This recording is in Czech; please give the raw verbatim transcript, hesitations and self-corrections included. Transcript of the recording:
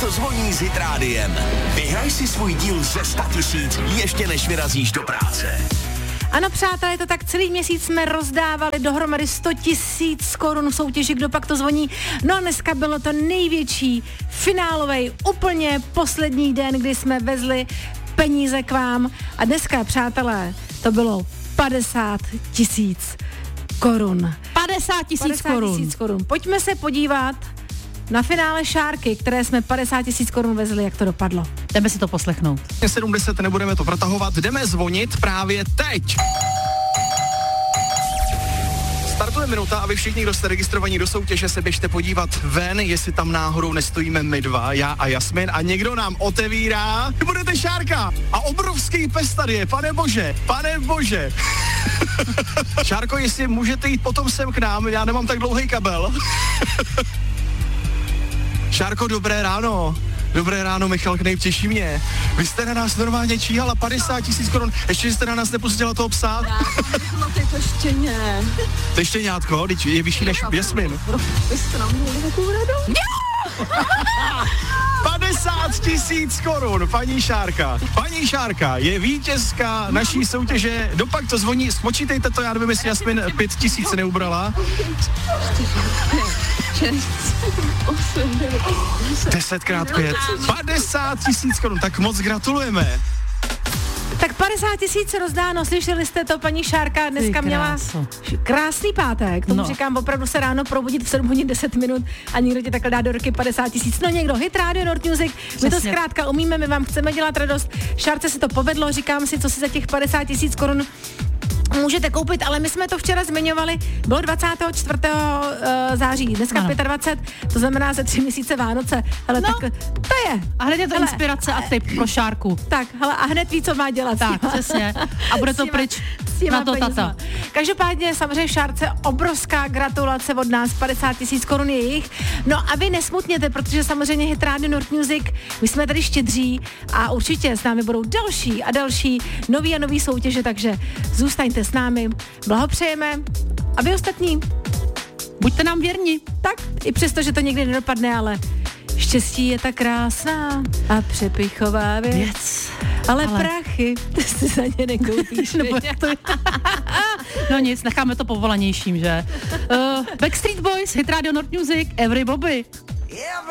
to zvoní s Hit Rádiem. Vyhraj si svůj díl ze sto tisíc ještě než vyrazíš do práce. Ano, přátelé, to tak celý měsíc jsme rozdávali dohromady sto tisíc korun v soutěži, kdo pak to zvoní. No a dneska bylo to největší finálovej, úplně poslední den, kdy jsme vezli peníze k vám. A dneska, přátelé, to bylo padesát tisíc korun. padesát tisíc korun. korun. Pojďme se podívat na finále Šárky, které jsme padesát tisíc korun vezli, jak to dopadlo. Jdeme si to poslechnout. sedm deset, nebudeme to protahovat, jdeme zvonit právě teď. Startuje minuta a vy všichni, kdo jste registrovaní do soutěže, se běžte podívat ven, jestli tam náhodou nestojíme my dva, já a Jasmin, a někdo nám otevírá. Vy budete Šárka a obrovský pes tady je, pane bože, pane bože. Šárko, jestli můžete jít potom sem k nám, já nemám tak dlouhý kabel. Šárko, dobré ráno. Dobré ráno, Michal Knejp, těší mě. Vy jste na nás normálně číhala padesát tisíc korun, ještě jste na nás nepustila toho psa. No ty to ještě ne. To ještě ňátko, teď je vyšší než Jasmin. Vy jste nám měli takovou radu? padesát tisíc korun, paní Šárka. Paní Šárka je vítězka naší soutěže. Dopak to zvoní, spočítejte to, já nevím, jestli Jasmin pět tisíc neubrala. Desetkrát pět. padesát tisíc korun, tak moc gratulujeme. Tak padesát tisíc rozdáno, slyšeli jste to, paní Šárka dneska měla krásný pátek, tomu no. Říkám, opravdu se ráno probudit v sedm hodin deset minut a někdo ti takhle dá do ruky padesát tisíc, no někdo, Hit Radio, Nord Music, my to zkrátka umíme, my vám chceme dělat radost, Šárce se to povedlo, říkám si, co si za těch padesát tisíc korun můžete koupit, ale my jsme to včera zmiňovali, bylo dvacátého čtvrtého září, dneska ano. dvacátého pátého to znamená ze tři měsíce Vánoce, ale no. tak to je. A hned je to hele, inspirace a tip pro Šárku. Tak, hele, a hned ví, co má dělat. Tak, přesně. A bude to pryč na to tata. Každopádně samozřejmě Šárce obrovská gratulace od nás, padesát tisíc korun je jich. No a vy nesmutněte, protože samozřejmě Hit Radio Nord Music, my jsme tady štědří a určitě s námi budou další a další nový a nový soutěže, takže zůstaňte s námi, blahopřejeme a vy ostatní buďte nám věrni. Tak, i přesto, že to někdy nedopadne, ale štěstí je tak krásná a přepichová věc. věc. Ale, ale prachy, ty si za ně nekoupíš. Nebo to je... No nic, necháme to povolanějším, že? Uh, Backstreet Boys, Hit Radio Nord Music, Every Bobby.